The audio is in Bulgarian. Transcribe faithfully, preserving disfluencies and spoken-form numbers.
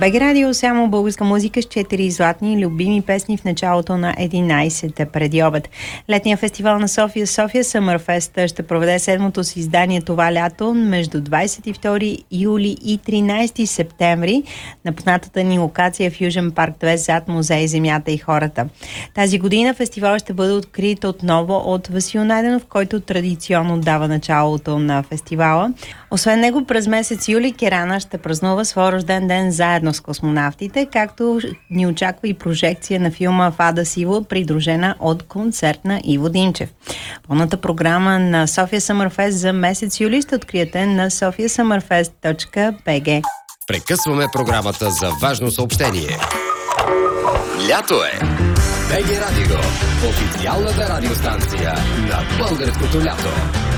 БГ Радио само българска музика с четири златни любими песни в началото на единайсета преди обед. Летния фестивал на София, София Съмърфест, ще проведе седмото си издание това лято между двайсет и втори юли и тринайсети септември на познатата ни локация в Южен парк две зад музей Земята и хората. Тази година фестивал ще бъде открит отново от Васил Найденов, който традиционно дава началото на фестивала. Освен него, през месец юли Керана ще празнува своя рожден ден заедно с космонавтите, както ни очаква и прожекция на филма Фада Сиво, придружена от концерт на Иво Димчев. Пълната програма на София Съмърфест за месец юли ще откриете на софия съмърфест точка би джи. Прекъсваме програмата за важно съобщение. Лято е! БГ Радио, официалната радиостанция на българското лято.